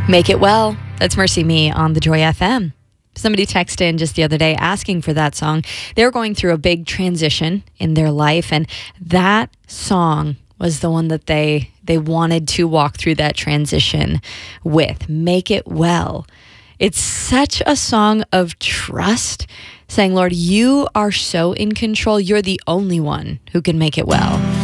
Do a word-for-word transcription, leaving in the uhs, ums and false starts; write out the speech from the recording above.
Make It Well. That's Mercy Me on the Joy F M. Somebody texted in just the other day asking for that song. They're going through a big transition in their life, and that song was the one that they they wanted to walk through that transition with. Make It Well. It's such a song of trust, saying, Lord, you are so in control. You're the only one who can make it well.